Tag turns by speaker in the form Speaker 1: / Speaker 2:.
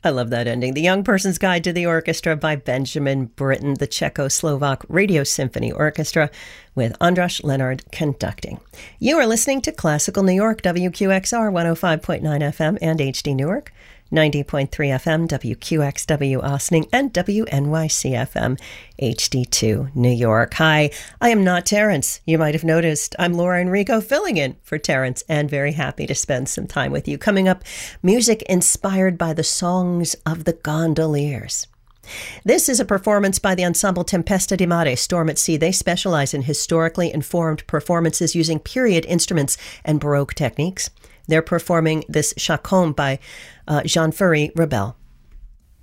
Speaker 1: I love that ending. The Young Person's Guide to the Orchestra by Benjamin Britten, the Czechoslovak Radio Symphony Orchestra, with Andras Leonard conducting. You are listening to Classical New York, WQXR 105.9 FM and HD Newark, 90.3 FM, WQXW Austining, and WNYC FM, HD2 New York. Hi, I am not Terrence. You might have noticed I'm Laura Enrico filling in for Terrence, and very happy to spend some time with you. Coming up, music inspired by the songs of the gondoliers. This is a performance by the ensemble Tempesta di Mare, Storm at Sea. They specialize in historically informed performances using period instruments and Baroque techniques. They're performing this Chaconne by Jean-Ferry Rebel.